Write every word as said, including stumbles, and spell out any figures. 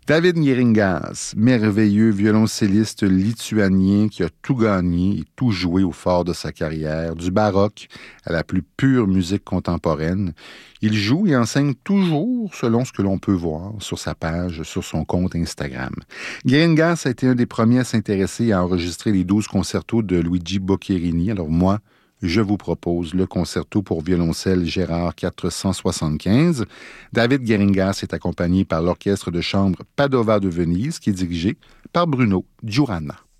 David Geringas, merveilleux violoncelliste lituanien qui a tout gagné et tout joué au fort de sa carrière, du baroque à la plus pure musique contemporaine. Il joue et enseigne toujours selon ce que l'on peut voir sur sa page, sur son compte Instagram. Geringas a été un des premiers à s'intéresser à enregistrer les douze concertos de Luigi Boccherini. Alors moi, je vous propose le concerto pour violoncelle Gérard quatre cent soixante-quinze. David Geringas est accompagné par l'orchestre de chambre Padova de Venise, qui est dirigé par Bruno Giuranna.